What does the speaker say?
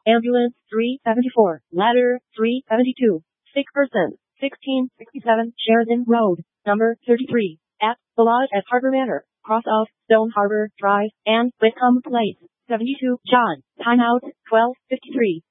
Ambulance 374, ladder 372, sick person 1667 Sheridan Road, number 33, at the lodge at Harbor Manor, cross of Stone Harbor Drive and Whitcomb Place. 72 John, timeout 12:53.